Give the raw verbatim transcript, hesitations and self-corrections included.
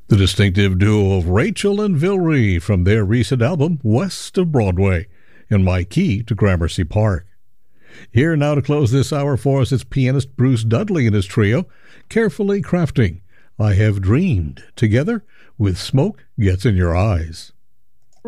The distinctive duo of Rachel and Vilry from their recent album West of Broadway and My Key to Gramercy Park. Here now to close this hour for us is pianist Bruce Dudley and his trio, carefully crafting I Have Dreamed, together with Smoke Gets in Your Eyes.